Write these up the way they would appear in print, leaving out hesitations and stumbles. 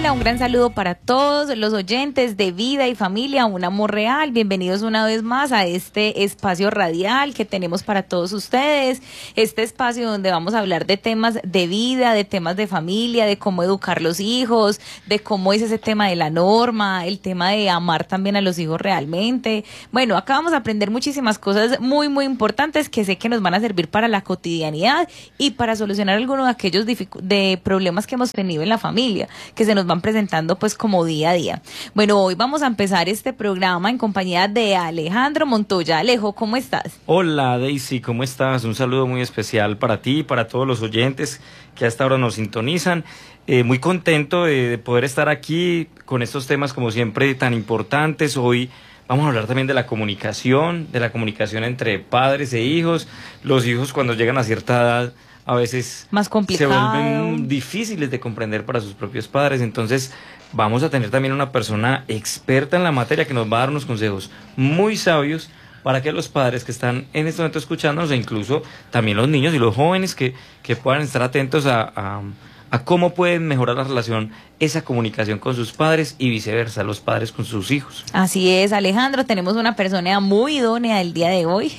Hola, un gran saludo para todos los oyentes de Vida y Familia, un amor real. Bienvenidos una vez más a este espacio radial que tenemos para todos ustedes. Este espacio donde vamos a hablar de temas de vida, de temas de familia, de cómo educar los hijos, de cómo es ese tema de la norma, el tema de amar también a los hijos realmente. Bueno, acá vamos a aprender muchísimas cosas muy, muy importantes que sé que nos van a servir para la cotidianidad y para solucionar algunos de aquellos problemas que hemos tenido en la familia, que se nos van presentando pues como día a día. Bueno, hoy vamos a empezar este programa en compañía de Alejandro Montoya. Alejo, ¿cómo estás? Hola Daisy, ¿cómo estás? Un saludo muy especial para ti y para todos los oyentes que hasta ahora nos sintonizan. Muy contento de poder estar aquí con estos temas como siempre tan importantes. Hoy vamos a hablar también de la comunicación entre padres e hijos. Los hijos cuando llegan a cierta edad a veces más complicado, se vuelven difíciles de comprender para sus propios padres. Entonces vamos a tener también una persona experta en la materia que nos va a dar unos consejos muy sabios para que los padres que están en este momento escuchándonos, e incluso también los niños y los jóvenes que puedan estar atentos a cómo pueden mejorar la relación, esa comunicación con sus padres y viceversa, los padres con sus hijos. Así es, Alejandro, tenemos una persona muy idónea el día de hoy,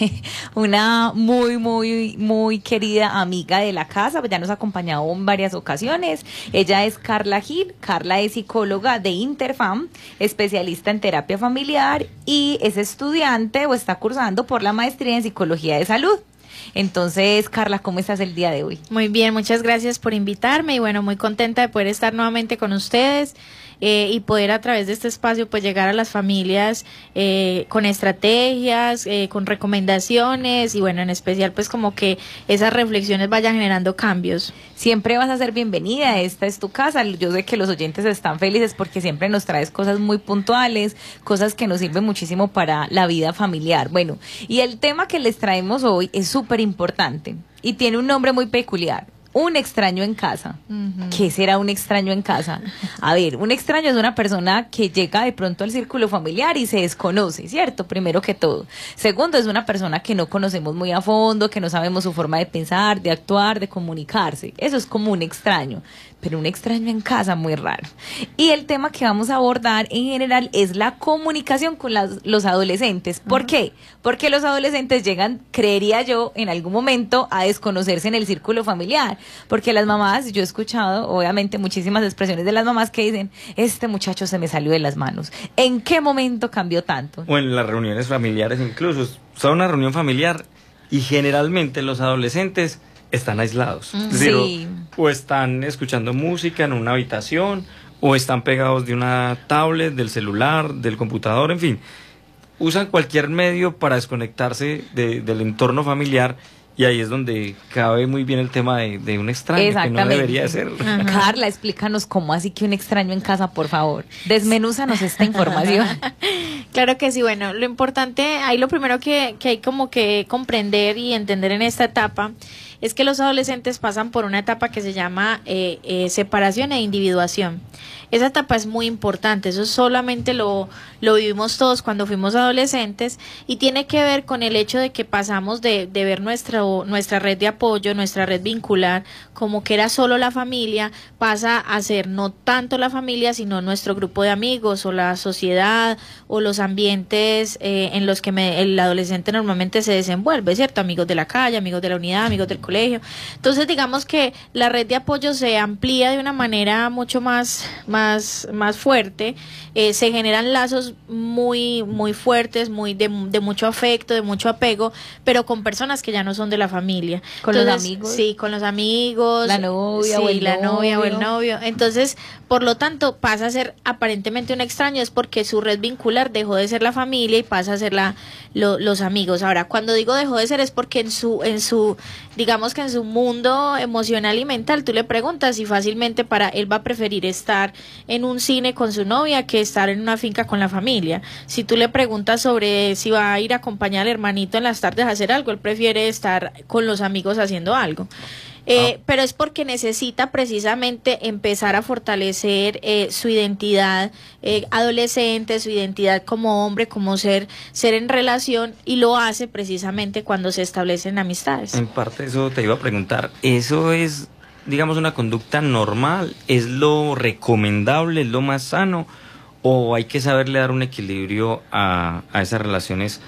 una muy, muy, muy querida amiga de la casa, ya nos ha acompañado en varias ocasiones. Ella es Carla Gil. Carla es psicóloga de Interfam, especialista en terapia familiar y es estudiante o está cursando por la maestría en psicología de salud. Entonces, Carla, ¿cómo estás el día de hoy? Muy bien, muchas gracias por invitarme y bueno, muy contenta de poder estar nuevamente con ustedes y poder a través de este espacio pues llegar a las familias con estrategias, con recomendaciones y bueno, en especial pues como que esas reflexiones vayan generando cambios. Siempre vas a ser bienvenida, esta es tu casa. Yo sé que los oyentes están felices porque siempre nos traes cosas muy puntuales, cosas que nos sirven muchísimo para la vida familiar. Bueno, y el tema que les traemos hoy es súper importante y tiene un nombre muy peculiar. Un extraño en casa. ¿Qué será un extraño en casa? A ver, un extraño es una persona que llega de pronto al círculo familiar y se desconoce, ¿cierto? Primero que todo. Segundo, es una persona que no conocemos muy a fondo, que no sabemos su forma de pensar, de actuar, de comunicarse. Eso es como un extraño. Pero un extraño en casa, muy raro. Y el tema que vamos a abordar en general es la comunicación con los adolescentes. ¿Por qué? Porque los adolescentes llegan, creería yo, en algún momento a desconocerse en el círculo familiar. Porque las mamás, yo he escuchado, obviamente, muchísimas expresiones de las mamás que dicen, este muchacho se me salió de las manos. ¿En qué momento cambió tanto? O en las reuniones familiares incluso. Son una reunión familiar y generalmente los adolescentes están aislados. Es decir, sí. o están escuchando música en una habitación, o están pegados de una tablet, del celular, del computador, en fin. Usan cualquier medio para desconectarse del entorno familiar. Y ahí es donde cabe muy bien el tema de un extraño, que no debería ser. Carla, explícanos cómo así que un extraño en casa, por favor. Desmenúzanos esta información. Claro que sí, bueno, lo importante, ahí lo primero que hay como que comprender y entender en esta etapa es que los adolescentes pasan por una etapa que se llama separación e individuación. Esa etapa es muy importante, eso solamente lo vivimos todos cuando fuimos adolescentes y tiene que ver con el hecho de que pasamos de ver nuestra red de apoyo, nuestra red vincular, como que era solo la familia, pasa a ser no tanto la familia, sino nuestro grupo de amigos o la sociedad o los ambientes en los que el adolescente normalmente se desenvuelve, ¿cierto? Amigos de la calle, amigos de la unidad, amigos del colegio. Entonces digamos que la red de apoyo se amplía de una manera mucho más fuerte, se generan lazos muy fuertes, de mucho afecto, de mucho apego, pero con personas que ya no son de la familia. ¿Con los amigos? Sí, con los amigos. La novia, sí, o el la novio. novia o el novio. Entonces, por lo tanto, pasa a ser aparentemente un extraño, es porque su red vincular dejó de ser la familia y pasa a ser los amigos. Ahora, cuando digo dejó de ser es porque digamos que en su mundo emocional y mental, tú le preguntas y fácilmente él va a preferir estar en un cine con su novia que estar en una finca con la familia. Si tú le preguntas sobre si va a ir a acompañar al hermanito en las tardes a hacer algo, él prefiere estar con los amigos haciendo algo. Pero es porque necesita precisamente empezar a fortalecer su identidad adolescente, su identidad como hombre, como ser en relación, y lo hace precisamente cuando se establecen amistades. En parte eso te iba a preguntar, ¿eso es digamos, una conducta normal? ¿Es lo recomendable, es lo más sano? ¿O hay que saberle dar un equilibrio a esas relaciones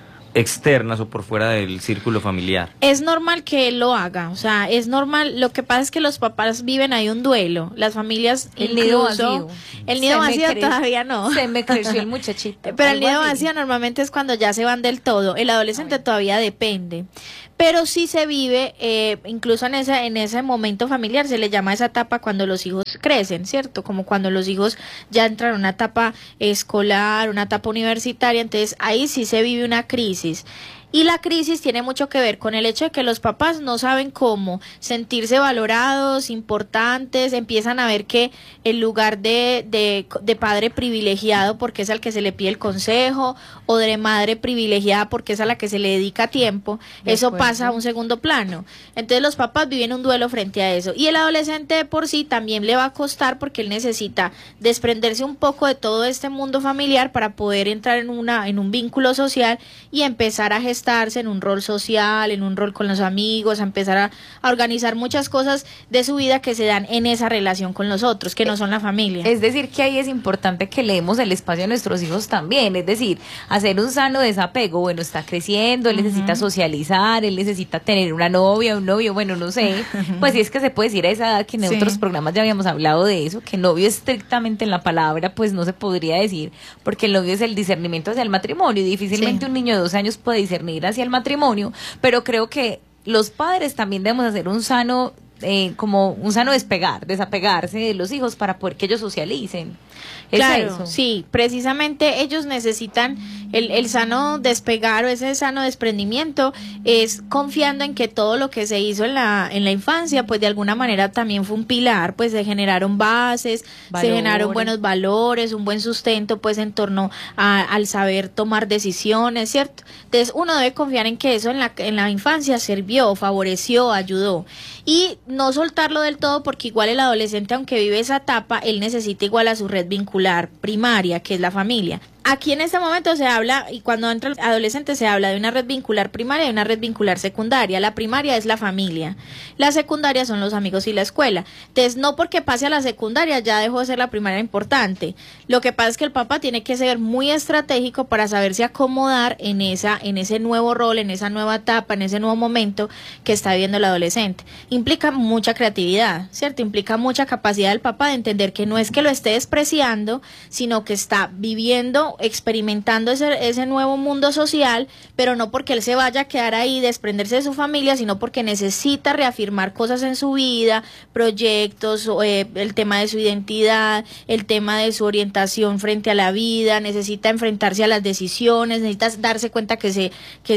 externas o por fuera del círculo familiar? Es normal que él lo haga, o sea, es normal. Lo que pasa es que los papás viven ahí un duelo, las familias El nido vacío. El nido vacío todavía no. Se me creció el muchachito. Pero el nido vacío normalmente es cuando ya se van del todo. El adolescente todavía depende. Pero sí se vive, incluso en ese momento familiar, se le llama esa etapa cuando los hijos crecen, ¿cierto? Como cuando los hijos ya entran a una etapa escolar, una etapa universitaria, entonces ahí sí se vive una crisis. Y la crisis tiene mucho que ver con el hecho de que los papás no saben cómo sentirse valorados, importantes, empiezan a ver que el lugar de padre privilegiado porque es al que se le pide el consejo, o de madre privilegiada porque es a la que se le dedica tiempo, eso pasa a un segundo plano. Entonces los papás viven un duelo frente a eso. Y el adolescente de por sí también le va a costar porque él necesita desprenderse un poco de todo este mundo familiar para poder entrar en un vínculo social y empezar a gestarse en un rol social, en un rol con los amigos, a empezar a organizar muchas cosas de su vida que se dan en esa relación con los otros, que no son la familia. Es decir, que ahí es importante que le demos el espacio a nuestros hijos también, es decir, hacer un sano desapego. Bueno, está creciendo, él necesita socializar, él necesita tener una novia, un novio, bueno, no sé, pues si es que se puede decir a esa edad, que en otros programas ya habíamos hablado de eso, que novio estrictamente en la palabra, pues no se podría decir, porque el novio es el discernimiento hacia el matrimonio, y difícilmente un niño de 12 años puede discernir hacia el matrimonio, pero creo que los padres también debemos hacer un sano, como un sano desapegarse de los hijos para poder que ellos socialicen. Claro, eso. Sí, precisamente ellos necesitan el sano despegar o ese sano desprendimiento, es confiando en que todo lo que se hizo en la infancia, pues de alguna manera también fue un pilar, pues se generaron bases, se generaron buenos valores, un buen sustento, pues en torno al saber tomar decisiones, ¿cierto? Entonces uno debe confiar en que eso en la infancia sirvió, favoreció, ayudó, y no soltarlo del todo, porque igual el adolescente, aunque vive esa etapa, él necesita igual a su red vincular primaria, que es la familia. Aquí en este momento se habla, y cuando entra el adolescente se habla de una red vincular primaria y una red vincular secundaria. La primaria es la familia, la secundaria son los amigos y la escuela. Entonces, no porque pase a la secundaria ya dejó de ser la primaria importante. Lo que pasa es que el papá tiene que ser muy estratégico para saberse acomodar en ese nuevo rol, en esa nueva etapa, en ese nuevo momento que está viviendo el adolescente. Implica mucha creatividad, ¿cierto? Implica mucha capacidad del papá de entender que no es que lo esté despreciando, sino que está viviendo, experimentando ese nuevo mundo social, pero no porque él se vaya a quedar ahí, desprenderse de su familia, sino porque necesita reafirmar cosas en su vida, proyectos, el tema de su identidad, el tema de su orientación frente a la vida, necesita enfrentarse a las decisiones, necesita darse cuenta que se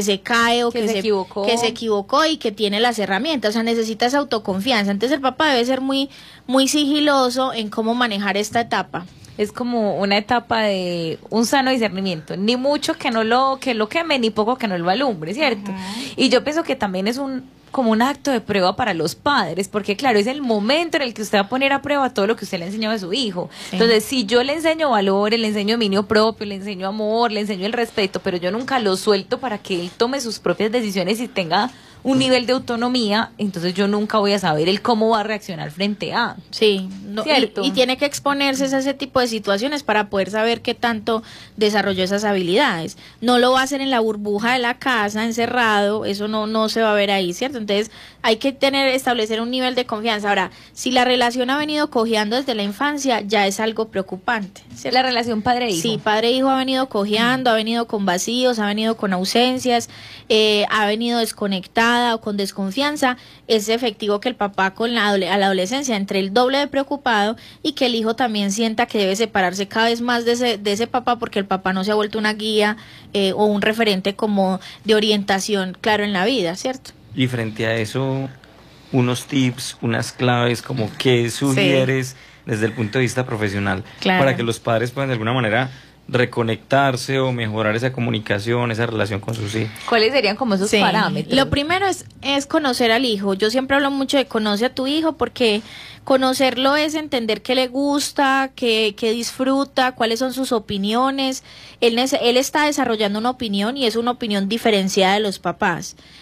cae o que se equivocó y que tiene las herramientas, o sea, necesita esa autoconfianza. Entonces el papá debe ser muy, muy sigiloso en cómo manejar esta etapa. Es como una etapa de un sano discernimiento, ni mucho que lo queme, ni poco que no lo alumbre, ¿cierto? Y yo pienso que también es como un acto de prueba para los padres, porque claro, es el momento en el que usted va a poner a prueba todo lo que usted le enseñó a su hijo. Entonces, si yo le enseño valores, le enseño dominio propio, le enseño amor, le enseño el respeto, pero yo nunca lo suelto para que él tome sus propias decisiones y tenga un nivel de autonomía, entonces yo nunca voy a saber el cómo va a reaccionar frente a. Sí, ¿cierto? Y tiene que exponerse a ese tipo de situaciones para poder saber qué tanto desarrolló esas habilidades. No lo va a hacer en la burbuja de la casa, encerrado, eso no se va a ver ahí, ¿cierto? Entonces hay que establecer un nivel de confianza. Ahora, si la relación ha venido cojeando desde la infancia, ya es algo preocupante, ¿cierto? La relación padre-hijo. Sí, padre-hijo ha venido cojeando, ha venido con vacíos, ha venido con ausencias, ha venido desconectada o con desconfianza. Es efectivo que el papá a la adolescencia entre el doble de preocupado, y que el hijo también sienta que debe separarse cada vez más de ese papá, porque el papá no se ha vuelto una guía o un referente como de orientación claro en la vida, ¿cierto? Y frente a eso, unos tips, unas claves, como qué sugieres desde el punto de vista profesional, para que los padres puedan de alguna manera reconectarse o mejorar esa comunicación, esa relación con sus hijos. ¿Cuáles serían como esos parámetros? Lo primero es conocer al hijo. Yo siempre hablo mucho de conoce a tu hijo, porque conocerlo es entender qué le gusta, qué disfruta, cuáles son sus opiniones. Él está desarrollando una opinión, y es una opinión diferenciada de los papás.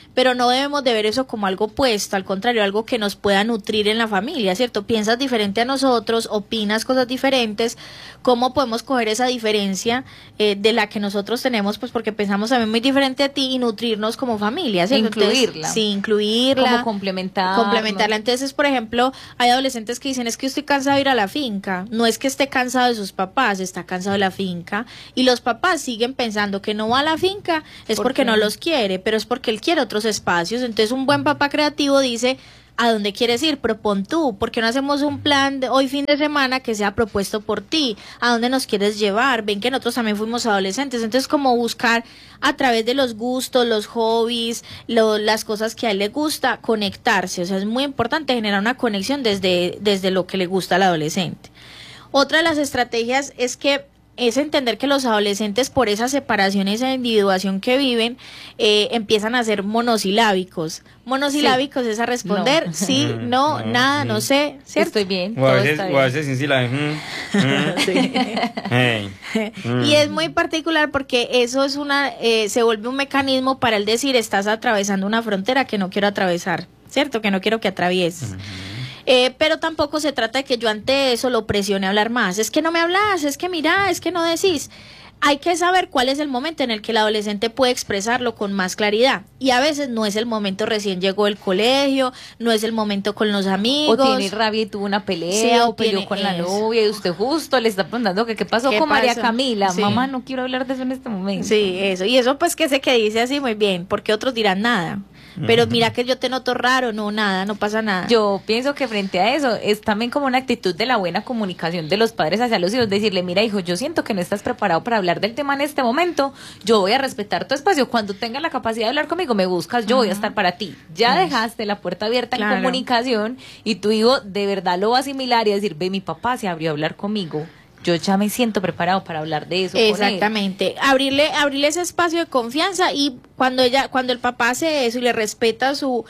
pero no debemos de ver eso como algo opuesto, al contrario, algo que nos pueda nutrir en la familia, ¿cierto? Piensas diferente a nosotros, opinas cosas diferentes, ¿cómo podemos coger esa diferencia de la que nosotros tenemos? Pues porque pensamos también muy diferente a ti y nutrirnos como familia, ¿cierto? Incluirla. Entonces, sí, incluirla. Como complementarla. Entonces, por ejemplo, hay adolescentes que dicen, es que estoy cansado de ir a la finca. No es que esté cansado de sus papás, está cansado de la finca. Y los papás siguen pensando que no va a la finca, es porque no los quiere, pero es porque él quiere otros espacios. Entonces, un buen papá creativo dice, ¿a dónde quieres ir? Propon tú. ¿Por qué no hacemos un plan de hoy fin de semana que sea propuesto por ti? ¿A dónde nos quieres llevar? Ven que nosotros también fuimos adolescentes. Entonces, como buscar a través de los gustos, los hobbies, las cosas que a él le gusta, conectarse. O sea, es muy importante generar una conexión desde lo que le gusta al adolescente. Otra de las estrategias es entender que los adolescentes, por esa separación, esa individuación que viven, empiezan a ser monosilábicos. Monosilábicos es a responder No. sí, no, nada, no sé, ¿cierto? Estoy bien, O a todo veces, está o a bien. veces sin sílabas. Hey. Y es muy particular porque eso es se vuelve un mecanismo para el decir, estás atravesando una frontera que no quiero atravesar, ¿cierto? Que no quiero que atravieses. Pero tampoco se trata de que yo ante eso lo presione a hablar más. Es que no me hablas, es que mira, es que no decís. Hay que saber cuál es el momento en el que el adolescente puede expresarlo con más claridad. Y a veces no es el momento recién llegó del colegio, no es el momento con los amigos. O tiene rabia y tuvo una pelea, Sí, o o peleó tiene con la eso. novia y usted justo le está preguntando que qué pasó ¿Qué con María pasó? Camila. Sí. Mamá, no quiero hablar de eso en este momento. Sí, eso. Y eso pues que dice así muy bien, porque otros dirán nada. Pero mira que yo te noto raro, no, nada, no pasa nada. Yo pienso que frente a eso es también como una actitud de la buena comunicación de los padres hacia los hijos, decirle, mira hijo, yo siento que no estás preparado para hablar del tema en este momento, yo voy a respetar tu espacio, cuando tengas la capacidad de hablar conmigo me buscas, yo voy a estar para ti. Ya dejaste la puerta abierta Claro. en comunicación y tu hijo de verdad lo va a asimilar y decir, ve, mi papá se abrió a hablar conmigo, yo ya me siento preparado para hablar de eso con él. Exactamente, abrirle ese espacio de confianza, y cuando el papá hace eso y le respeta su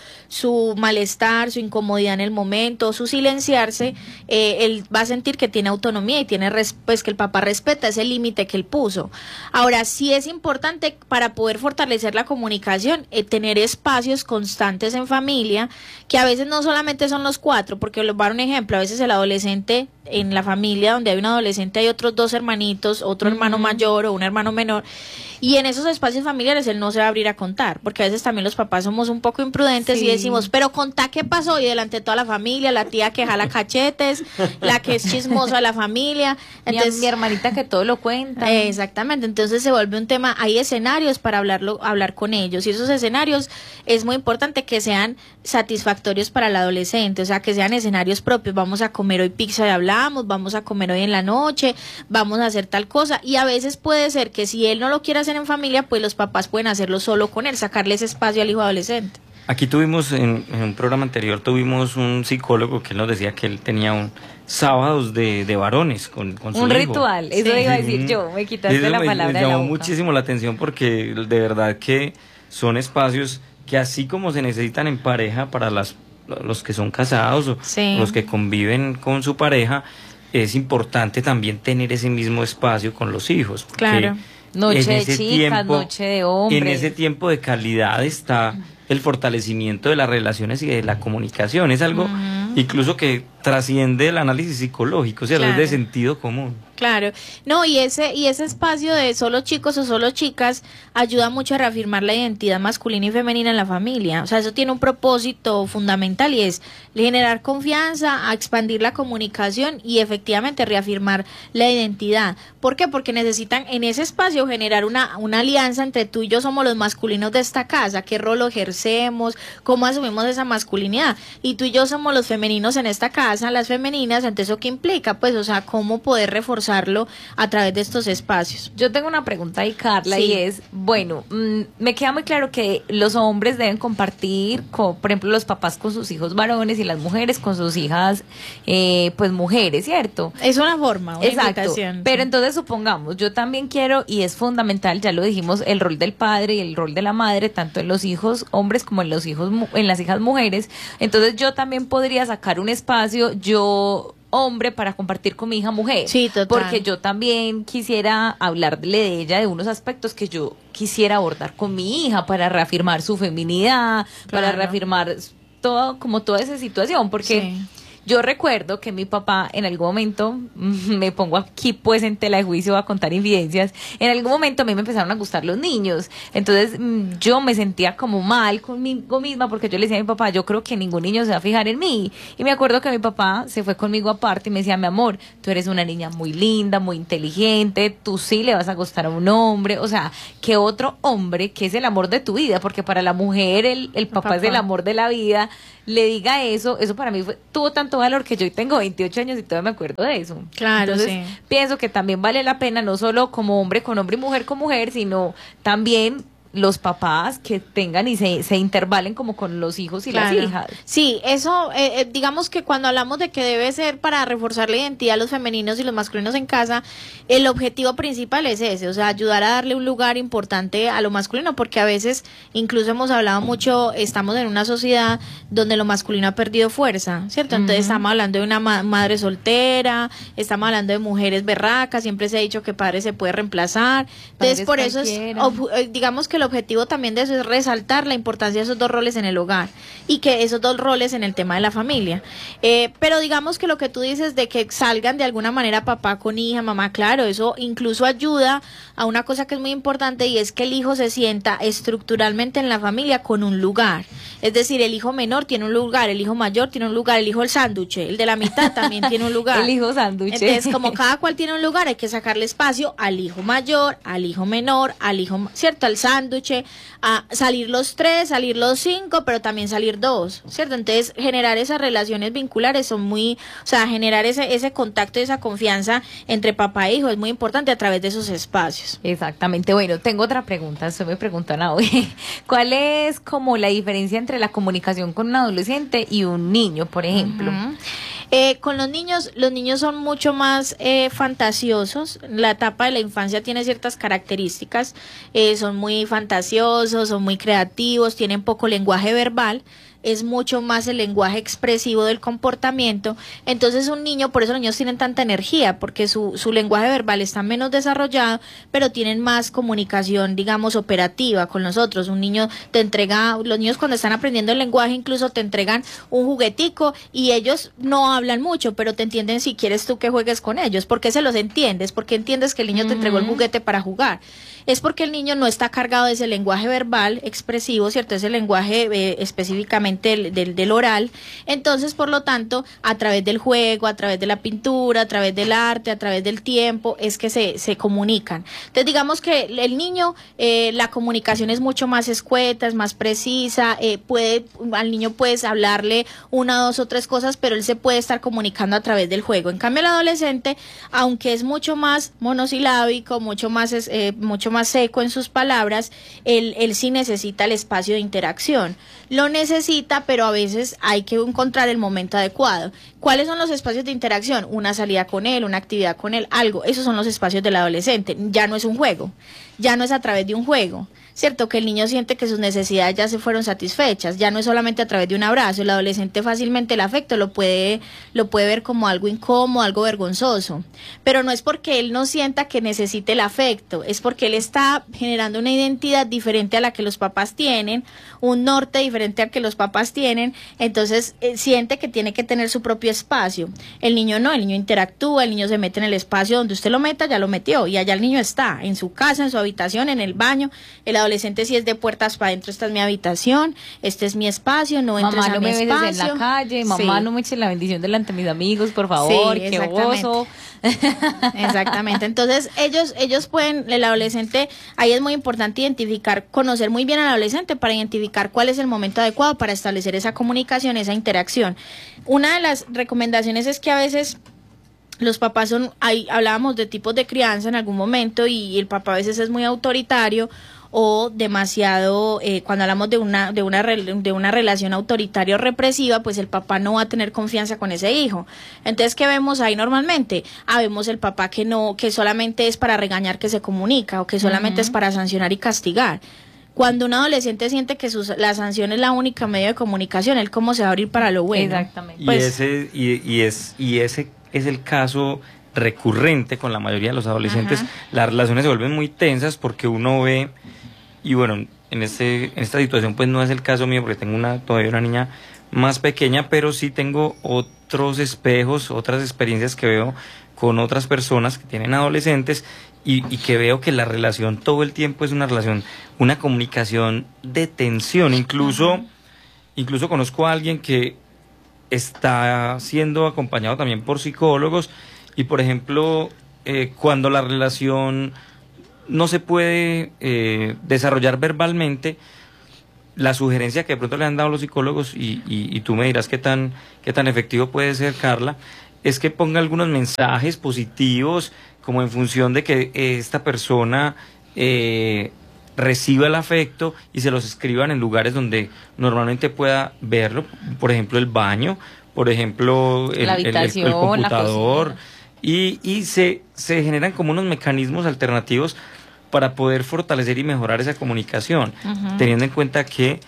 malestar, su incomodidad en el momento, su silenciarse, él va a sentir que tiene autonomía y tiene pues que el papá respeta ese límite que él puso. Ahora sí es importante para poder fortalecer la comunicación, tener espacios constantes en familia, que a veces no solamente son los 4, porque les voy a dar un ejemplo, a veces el adolescente en la familia donde hay un adolescente hay otros 2 hermanitos, otro hermano mayor o un hermano menor, y en esos espacios familiares él no se va a abrir a contar, porque a veces también los papás somos un poco imprudentes Sí. y decimos, pero contá qué pasó, y delante de toda la familia, la tía que jala cachetes, la que es chismosa de la familia, entonces mi hermanita que todo lo cuenta. exactamente, entonces se vuelve un tema, hay escenarios para hablar con ellos, y esos escenarios es muy importante que sean satisfactorios para el adolescente, o sea, que sean escenarios propios. Vamos a comer hoy pizza y hablamos, vamos a comer hoy en la noche, vamos a hacer tal cosa, y a veces puede ser que si él no lo quiere hacer en familia, pues los papás pueden hacerlo solo con él, sacarle ese espacio al hijo adolescente. Aquí tuvimos, en un programa anterior, tuvimos un psicólogo que él nos decía que él tenía un sábados de varones con su Un hijo. ritual, eso Sí. iba a decir yo, me quitaste Eso la me palabra de la llamó boca. muchísimo la atención porque de verdad que son espacios que así como se necesitan en pareja para los que son casados o Sí. los que conviven con su pareja, es importante también tener ese mismo espacio con los hijos. porque Claro. Noche en de ese chicas, noche de hombres. En ese tiempo de calidad está el fortalecimiento de las relaciones y de la comunicación. Es algo incluso que trasciende el análisis psicológico, o sea, Claro. es de sentido común. Claro, no, y ese espacio de solo chicos o solo chicas ayuda mucho a reafirmar la identidad masculina y femenina en la familia. O sea, eso tiene un propósito fundamental y es generar confianza, a expandir la comunicación y efectivamente reafirmar la identidad. ¿Por qué? Porque necesitan en ese espacio generar una alianza entre tú y yo, somos los masculinos de esta casa, qué rol ejercemos, cómo asumimos esa masculinidad, y tú y yo somos los femeninos en esta casa, las femeninas. Entonces, ¿eso qué implica? Pues, o sea, cómo poder reforzarlo a través de estos espacios. Yo tengo una pregunta ahí, Carla, Sí. y es, bueno, me queda muy claro que los hombres deben compartir, por ejemplo, los papás con sus hijos varones y las mujeres con sus hijas, pues mujeres, ¿cierto? Es una forma, una Exacto, invitación. pero Sí. entonces supongamos, yo también quiero, y es fundamental, ya lo dijimos, el rol del padre y el rol de la madre, tanto en los hijos hombres como en los hijos en las hijas mujeres. Entonces yo también podría sacar un espacio, yo hombre para compartir con mi hija mujer. Sí, total. Porque yo también quisiera hablarle de ella, de unos aspectos que yo quisiera abordar con mi hija para reafirmar su feminidad, para Claro. reafirmar todo, como toda esa situación, porque Sí. yo recuerdo que mi papá en algún momento, me pongo aquí pues en tela de juicio a contar infidencias, en algún momento a mí me empezaron a gustar los niños, entonces yo me sentía como mal conmigo misma porque yo le decía a mi papá, yo creo que ningún niño se va a fijar en mí, y me acuerdo que mi papá se fue conmigo aparte y me decía, mi amor, tú eres una niña muy linda, muy inteligente, tú sí le vas a gustar a un hombre, o sea, que otro hombre que es el amor de tu vida, porque para la mujer el papá es el amor de la vida, le diga eso para mí tuvo tanto valor que yo hoy tengo 28 años y todavía me acuerdo de eso. Claro, entonces, sí. pienso que también vale la pena, no solo como hombre con hombre y mujer con mujer, sino también los papás que tengan y se intervalen como con los hijos y Claro. las hijas. Sí, eso, digamos que cuando hablamos de que debe ser para reforzar la identidad de los femeninos y los masculinos en casa, el objetivo principal es ese, o sea, ayudar a darle un lugar importante a lo masculino, porque a veces, incluso hemos hablado mucho, estamos en una sociedad donde lo masculino ha perdido fuerza, ¿cierto? Entonces estamos hablando de una madre soltera, estamos hablando de mujeres berracas, siempre se ha dicho que padre se puede reemplazar, entonces Padres por eso cualquiera. digamos que el objetivo también de eso es resaltar la importancia de esos dos roles en el hogar y que esos dos roles en el tema de la familia. Pero digamos que lo que tú dices de que salgan de alguna manera papá con hija, mamá, claro, eso incluso ayuda a una cosa que es muy importante y es que el hijo se sienta estructuralmente en la familia con un lugar. Es decir, el hijo menor tiene un lugar, el hijo mayor tiene un lugar, el hijo del sándwich, el de la mitad también tiene un lugar. El hijo sándwich. Entonces, como cada cual tiene un lugar, hay que sacarle espacio al hijo mayor, al hijo menor, al hijo, ¿cierto? Al sándwich, a salir los 3, salir los 5, pero también salir 2, ¿cierto? Entonces, generar esas relaciones vinculares son muy, o sea, generar ese contacto y esa confianza entre papá e hijo es muy importante a través de esos espacios. Exactamente. Bueno, tengo otra pregunta. Usted me preguntan hoy. ¿Cuál es como la diferencia entre la comunicación con un adolescente y un niño, por ejemplo? Ujú. Con los niños son mucho más fantasiosos. La etapa de la infancia tiene ciertas características. Son muy fantasiosos, son muy creativos, tienen poco lenguaje verbal. Es mucho más el lenguaje expresivo del comportamiento. Entonces un niño, por eso los niños tienen tanta energía, porque su lenguaje verbal está menos desarrollado, pero tienen más comunicación, digamos, operativa con nosotros. Un niño te entrega, los niños cuando están aprendiendo el lenguaje incluso te entregan un juguetico y ellos no hablan mucho, pero te entienden si quieres tú que juegues con ellos. ¿Por qué se los entiendes? Porque entiendes que el niño te entregó el juguete para jugar. Es porque el niño no está cargado de ese lenguaje verbal expresivo, ¿cierto? Ese lenguaje específicamente del oral. Entonces, por lo tanto, a través del juego, a través de la pintura, a través del arte, a través del tiempo, es que se comunican. Entonces, digamos que el niño, la comunicación es mucho más escueta, es más precisa, al niño puedes hablarle una, dos o tres cosas, pero él se puede estar comunicando a través del juego. En cambio, el adolescente, aunque es mucho más monosilábico, mucho más seco en sus palabras, él sí necesita el espacio de interacción. Lo necesita, pero a veces hay que encontrar el momento adecuado. ¿Cuáles son los espacios de interacción? Una salida con él, una actividad con él, algo. Esos son los espacios del adolescente. Ya no es un juego, ya no es a través de un juego. ¿Cierto? Que el niño siente que sus necesidades ya se fueron satisfechas, ya no es solamente a través de un abrazo. El adolescente fácilmente el afecto lo puede ver como algo incómodo, algo vergonzoso, pero no es porque él no sienta que necesite el afecto, es porque él está generando una identidad diferente a la que los papás tienen, un norte diferente al que los papás tienen, entonces siente que tiene que tener su propio espacio. El niño no, el niño interactúa, el niño se mete en el espacio donde usted lo meta, ya lo metió, y allá el niño está, en su casa, en su habitación, en el baño. El adolescente sí es de puertas para adentro, esta es mi habitación, este es mi espacio, no entres Mamá, a no mi me beses espacio. en la calle, mamá, Sí. no me eches la bendición delante de mis amigos, por favor, Sí, qué exactamente. oso. Exactamente, entonces ellos pueden, el adolescente, ahí es muy importante identificar, conocer muy bien al adolescente para identificar cuál es el momento adecuado para establecer esa comunicación, esa interacción. Una de las recomendaciones es que a veces los papás hablábamos de tipos de crianza en algún momento y el papá a veces es muy autoritario o demasiado, cuando hablamos de una relación autoritaria o represiva, pues el papá no va a tener confianza con ese hijo. Entonces, ¿qué vemos ahí normalmente? Vemos el papá que solamente es para regañar, que se comunica, o que solamente es para sancionar y castigar. Cuando un adolescente siente que la sanción es la única medio de comunicación, él cómo se va a abrir para lo bueno. Exactamente. Y Pues- ese es el caso recurrente con la mayoría de los adolescentes. Las relaciones se vuelven muy tensas porque uno ve, y bueno, en esta situación pues no es el caso mío porque tengo todavía una niña más pequeña, pero sí tengo otros espejos, otras experiencias que veo con otras personas que tienen adolescentes y que veo que la relación todo el tiempo es una relación, una comunicación de tensión. Incluso conozco a alguien que está siendo acompañado también por psicólogos y, por ejemplo, cuando la relación no se puede desarrollar verbalmente, la sugerencia que de pronto le han dado los psicólogos, y tú me dirás qué tan efectivo puede ser, Carla, es que ponga algunos mensajes positivos como en función de que esta persona reciba el afecto y se los escriban en lugares donde normalmente pueda verlo, por ejemplo el baño, por ejemplo la habitación, el computador, la y se generan como unos mecanismos alternativos para poder fortalecer y mejorar esa comunicación, teniendo en cuenta que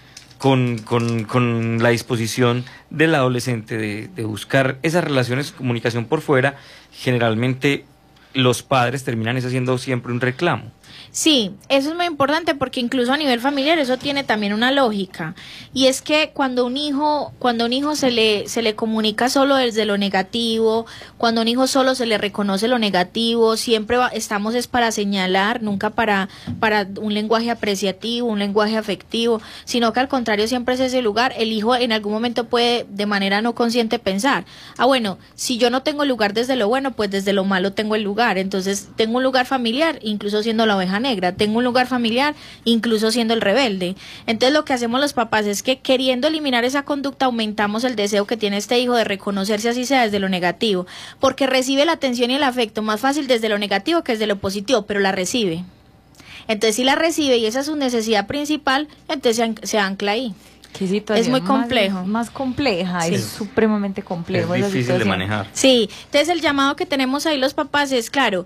con la disposición del adolescente de buscar esas relaciones de comunicación por fuera, generalmente los padres terminan haciendo siempre un reclamo. Sí, eso es muy importante porque incluso a nivel familiar eso tiene también una lógica, y es que cuando a un hijo se le comunica solo desde lo negativo, cuando a un hijo solo se le reconoce lo negativo, siempre estamos es para señalar, nunca para un lenguaje apreciativo, un lenguaje afectivo, sino que al contrario siempre es ese lugar. El hijo en algún momento puede de manera no consciente pensar, bueno, si yo no tengo lugar desde lo bueno, pues desde lo malo tengo el lugar, entonces tengo un lugar familiar, incluso siendo la oveja negra, tengo un lugar familiar, incluso siendo el rebelde. Entonces lo que hacemos los papás es que, queriendo eliminar esa conducta, aumentamos el deseo que tiene este hijo de reconocerse así sea desde lo negativo, porque recibe la atención y el afecto más fácil desde lo negativo que desde lo positivo, pero la recibe. Entonces si la recibe y esa es su necesidad principal, entonces se ancla ahí. ¿Qué situación es muy complejo. Más compleja, sí. Es supremamente complejo. Es difícil de manejar. Sí, entonces el llamado que tenemos ahí los papás es, claro,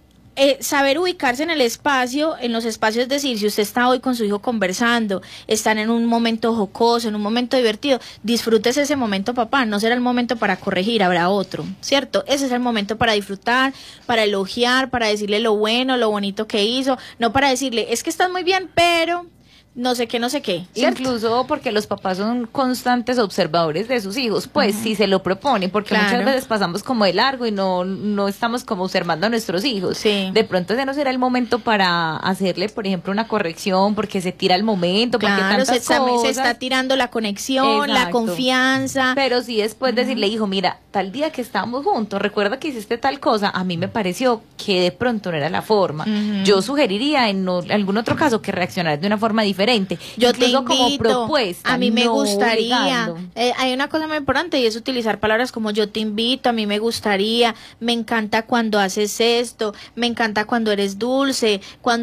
saber ubicarse en el espacio, en los espacios, es decir, si usted está hoy con su hijo conversando, están en un momento jocoso, en un momento divertido, disfrútese ese momento, papá, no será el momento para corregir, habrá otro, ¿cierto? Ese es el momento para disfrutar, para elogiar, para decirle lo bueno, lo bonito que hizo, no para decirle, es que estás muy bien, pero no sé qué, ¿cierto? Incluso porque los papás son constantes observadores de sus hijos, pues si se lo proponen, porque muchas veces pasamos como de largo y no estamos como observando a nuestros hijos. Sí. De pronto ese no será el momento para hacerle, por ejemplo, una corrección, porque se tira el momento, porque tantas cosas. Se está tirando la conexión, la confianza. Pero sí después decirle, hijo, mira, tal día que estábamos juntos, recuerda que hiciste tal cosa, a mí me pareció que de pronto no era la forma. Yo sugeriría en algún otro caso que reaccionaras de una forma diferente. Yo te invito, como propuesta, a mí me gustaría. Obligando. Hay una cosa muy importante y es utilizar palabras como yo te invito, a mí me gustaría, me encanta cuando haces esto, me encanta cuando eres dulce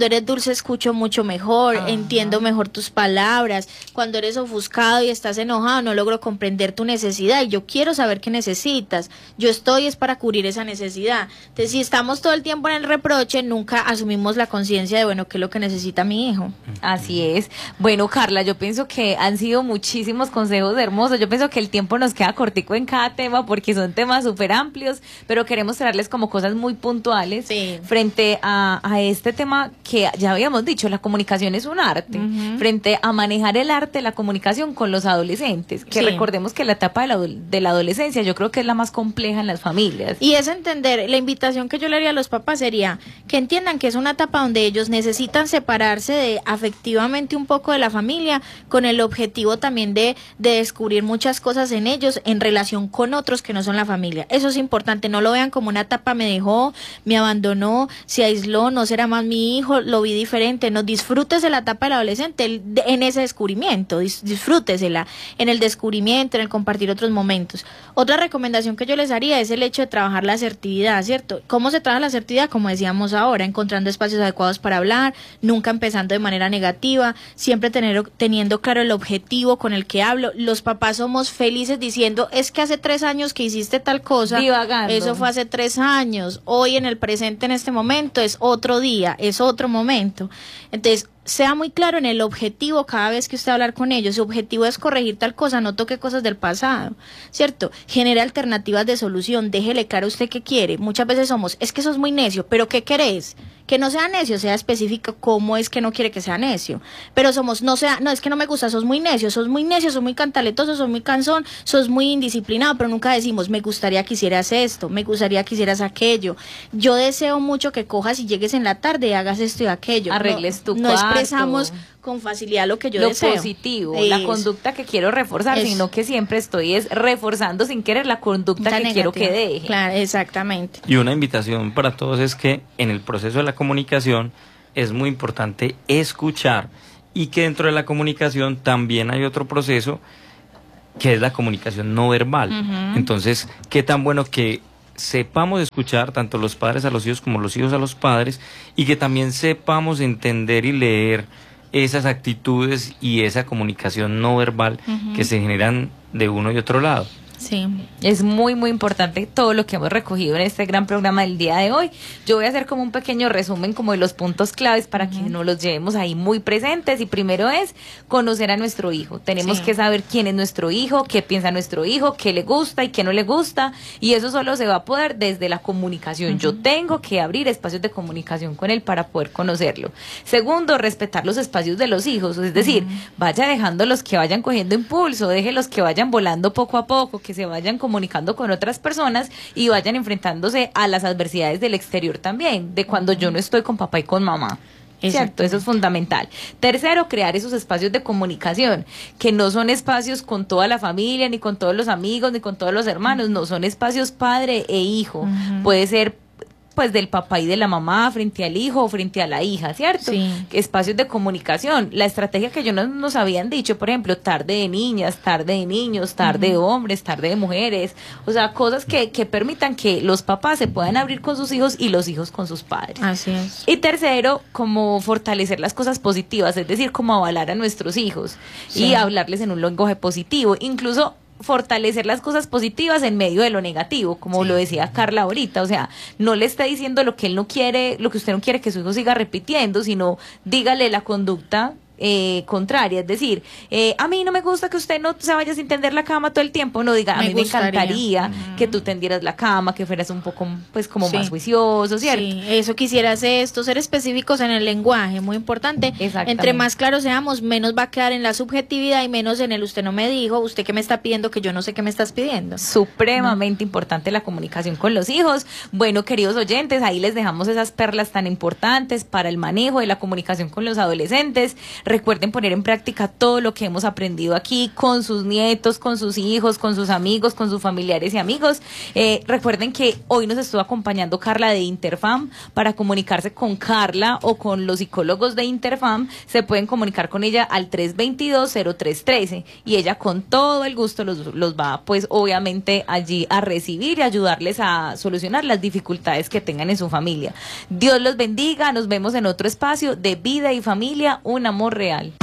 escucho mucho mejor, entiendo mejor tus palabras, cuando eres ofuscado y estás enojado no logro comprender tu necesidad y yo quiero saber qué necesitas, yo estoy es para cubrir esa necesidad. Entonces si estamos todo el tiempo en el reproche, nunca asumimos la conciencia de bueno, qué es lo que necesita mi hijo. Así es. Bueno, Carla, yo pienso que han sido muchísimos consejos hermosos. Yo pienso que el tiempo nos queda cortico en cada tema porque son temas súper amplios, pero queremos traerles como cosas muy puntuales frente a este tema que ya habíamos dicho, la comunicación es un arte, frente a manejar el arte de la comunicación con los adolescentes, que recordemos que la etapa de la adolescencia yo creo que es la más compleja en las familias. Y es entender, la invitación que yo le haría a los papás sería que entiendan que es una etapa donde ellos necesitan separarse afectivamente un poco de la familia, con el objetivo también de descubrir muchas cosas en ellos en relación con otros que no son la familia. Eso es importante, no lo vean como una etapa, me dejó, me abandonó, se aisló, no será más mi hijo, lo vi diferente. No, disfrútese la etapa del adolescente en ese descubrimiento, disfrútesela en el descubrimiento, en el compartir otros momentos. Otra recomendación que yo les haría es el hecho de trabajar la asertividad, ¿cierto? ¿Cómo se trabaja la asertividad? Como decíamos ahora, encontrando espacios adecuados para hablar, nunca empezando de manera negativa, siempre teniendo claro el objetivo con el que hablo. Los papás somos felices diciendo, es que hace 3 años que hiciste tal cosa, divagando. Eso fue hace 3 años, hoy en el presente, en este momento, es otro día, es otro momento. Entonces, sea muy claro en el objetivo cada vez que usted va a hablar con ellos. Su objetivo es corregir tal cosa, no toque cosas del pasado, ¿cierto? Genere alternativas de solución, déjele claro usted qué quiere. Muchas veces somos, es que sos muy necio, pero ¿qué querés? Que no sea necio, sea específico cómo es que no quiere que sea necio. Pero somos, no, es que no me gusta, sos muy necio, sos muy cantaletoso, sos muy cansón, sos muy indisciplinado, pero nunca decimos, me gustaría que hicieras esto, me gustaría que hicieras aquello. Yo deseo mucho que cojas y llegues en la tarde y hagas esto y aquello. Arregles tu no cuarto. Expresamos con facilidad lo que yo lo deseo. Positivo, la conducta que quiero reforzar, sino que siempre estoy reforzando sin querer la conducta que negativa. Quiero que deje. Claro, exactamente. Y una invitación para todos es que en el proceso de la comunicación es muy importante escuchar, y que dentro de la comunicación también hay otro proceso que es la comunicación no verbal. Entonces, qué tan bueno que sepamos escuchar tanto los padres a los hijos como los hijos a los padres, y que también sepamos entender y leer esas actitudes y esa comunicación no verbal que se generan de uno y otro lado. Sí, es muy muy importante todo lo que hemos recogido en este gran programa del día de hoy. Yo voy a hacer como un pequeño resumen como de los puntos claves para que nos los llevemos ahí muy presentes. Y primero es conocer a nuestro hijo. Tenemos que saber quién es nuestro hijo, qué piensa nuestro hijo, qué le gusta y qué no le gusta, y eso solo se va a poder desde la comunicación. Yo tengo que abrir espacios de comunicación con él para poder conocerlo. Segundo, respetar los espacios de los hijos, es decir, vaya dejando los que vayan cogiendo impulso, deje los que vayan volando poco a poco, que se vayan comunicando con otras personas y vayan enfrentándose a las adversidades del exterior también, de cuando yo no estoy con papá y con mamá. ¿Cierto? Eso es fundamental. Tercero, crear esos espacios de comunicación, que no son espacios con toda la familia, ni con todos los amigos, ni con todos los hermanos, no, son espacios padre e hijo. Puede ser pues del papá y de la mamá frente al hijo o frente a la hija, ¿cierto? Sí. Espacios de comunicación. La estrategia que ellos nos habían dicho, por ejemplo, tarde de niñas, tarde de niños, tarde de hombres, tarde de mujeres, o sea, cosas que permitan que los papás se puedan abrir con sus hijos y los hijos con sus padres. Así es. Y tercero, como fortalecer las cosas positivas, es decir, como avalar a nuestros hijos y hablarles en un lenguaje positivo, incluso fortalecer las cosas positivas en medio de lo negativo, como lo decía Carla ahorita, o sea, no le está diciendo lo que él no quiere, lo que usted no quiere que su hijo siga repitiendo, sino dígale la conducta contraria, es decir, a mí no me gusta que usted no se vaya sin tender la cama todo el tiempo, no diga, a mí me encantaría que tú tendieras la cama, que fueras un poco pues como más juicioso, ¿cierto? Sí, eso quisieras esto, ser específicos en el lenguaje, muy importante. Entre más claros seamos, menos va a quedar en la subjetividad y menos en el usted no me dijo, usted que me está pidiendo que yo no sé qué me estás pidiendo. Supremamente importante la comunicación con los hijos. Bueno, queridos oyentes, ahí les dejamos esas perlas tan importantes para el manejo de la comunicación con los adolescentes. Recuerden poner en práctica todo lo que hemos aprendido aquí con sus nietos, con sus hijos, con sus amigos, con sus familiares y amigos. Recuerden que hoy nos estuvo acompañando Carla de Interfam. Para comunicarse con Carla o con los psicólogos de Interfam, se pueden comunicar con ella al 322-0313 y ella con todo el gusto los va pues obviamente allí a recibir y ayudarles a solucionar las dificultades que tengan en su familia. Dios los bendiga, nos vemos en otro espacio de Vida y Familia, un amor real.